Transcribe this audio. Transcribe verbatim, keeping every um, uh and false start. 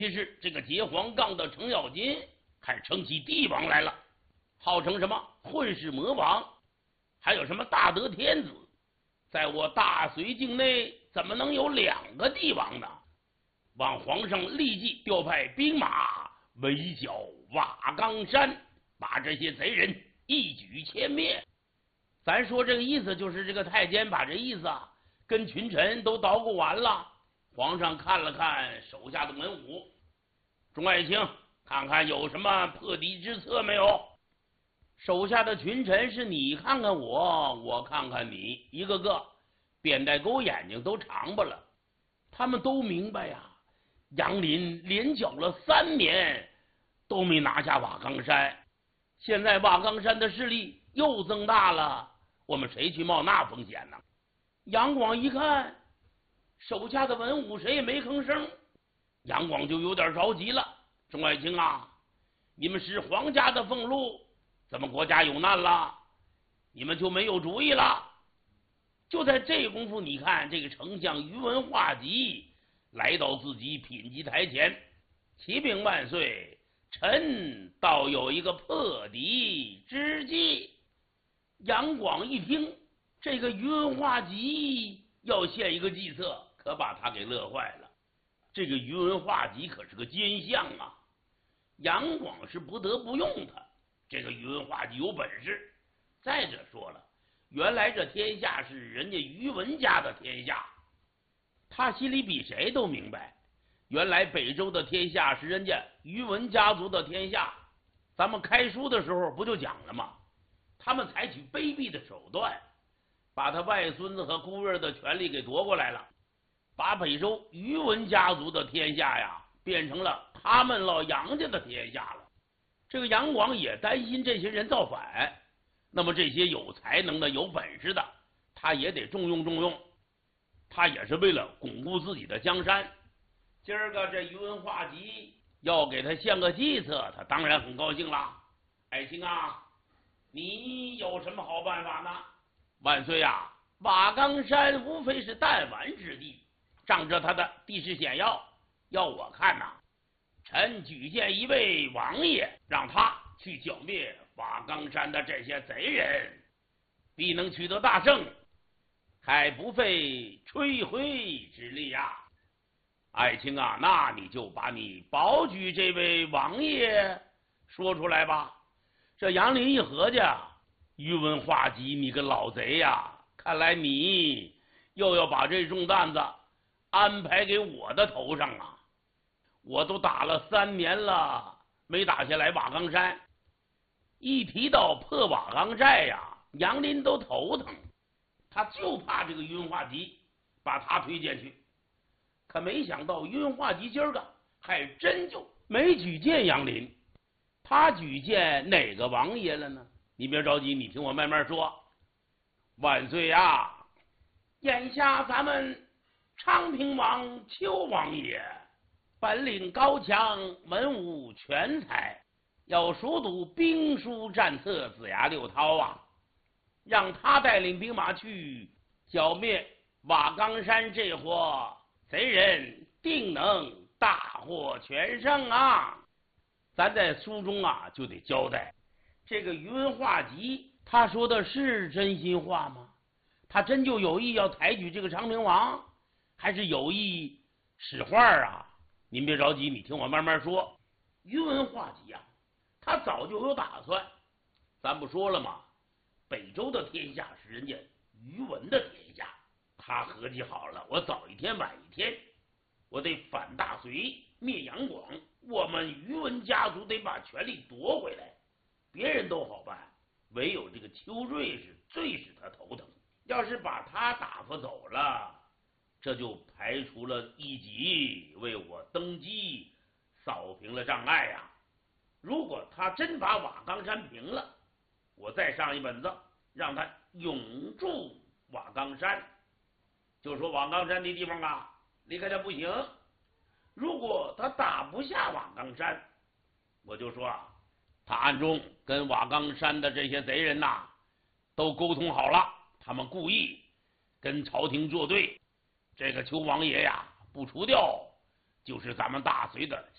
其实这个结黄杠的程咬金还称起帝王来了，号称什么混世魔王，还有什么大德天子。在我大隋境内怎么能有两个帝王呢？望皇上立即调派兵马围剿瓦岗山，把这些贼人一举歼灭。咱说这个意思就是这个太监把这意思啊跟群臣都捣鼓完了。皇上看了看手下的文武，众爱卿，看看有什么破敌之策没有？手下的群臣是你看看我，我看看你，一个个扁带沟眼睛都长巴了。他们都明白呀，杨林连剿了三年都没拿下瓦岗山，现在瓦岗山的势力又增大了，我们谁去冒那风险呢？杨广一看手下的文武谁也没吭声，杨广就有点着急了。众爱卿啊，你们是皇家的俸禄，咱们国家有难了，你们就没有主意了？就在这功夫，你看这个丞相于文化及来到自己品级台前，启禀万岁，臣倒有一个破敌之计。杨广一听这个于文化及要献一个计策，可把他给乐坏了。这个于文化及可是个奸相啊，杨广是不得不用他。这个于文化及有本事，再者说了，原来这天下是人家于文家的天下，他心里比谁都明白，原来北周的天下是人家于文家族的天下。咱们开书的时候不就讲了吗？他们采取卑鄙的手段，把他外孙子和姑爷的权利给夺过来了，把北周于文家族的天下呀变成了他们老杨家的天下了。这个杨广也担心这些人造反，那么这些有才能的有本事的他也得重用重用，他也是为了巩固自己的江山。今儿个这于文化及要给他献个计策，他当然很高兴啦。爱卿啊，你有什么好办法呢？万岁啊，瓦岗山无非是弹丸之地，仗着他的地势险要，要我看呐、啊，臣举荐一位王爷，让他去剿灭瓦岗山的这些贼人，必能取得大胜，还不费吹灰之力呀、啊。爱卿啊，那你就把你保举这位王爷说出来吧。这杨林一合计，于文化及你个老贼呀，看来你又要把这重担子安排给我的头上啊！我都打了三年了，没打下来瓦岗山。一提到破瓦岗寨呀，杨林都头疼，他就怕这个于文化及把他推荐去。可没想到于文化及今儿个还真就没举荐杨林。他举荐哪个王爷了呢？你别着急，你听我慢慢说。万岁啊，眼下咱们昌平王邱王爷本领高强，文武全才，要熟读兵书战策，子牙六韬啊，让他带领兵马去剿灭瓦岗山这伙贼人，定能大获全胜啊！咱在书中啊就得交代，这个于文化及他说的是真心话吗？他真就有意要抬举这个昌平王，还是有意使坏啊？您别着急，你听我慢慢说。于文化及啊，他早就有打算。咱不说了吗？北周的天下是人家于文的天下，他合计好了，我早一天晚一天，我得反大隋，灭杨广，我们于文家族得把权力夺回来。别人都好办，唯有这个邱瑞是最使他头疼。要是把他打发走了，这就排除了一己，为我登基扫平了障碍呀、啊。如果他真把瓦岗山平了，我再上一本子，让他永驻瓦岗山，就说瓦岗山的地方啊，离开他不行。如果他打不下瓦岗山，我就说啊，他暗中跟瓦岗山的这些贼人呐、啊，都沟通好了，他们故意跟朝廷作对。这个邱王爷呀，不除掉，就是咱们大隋的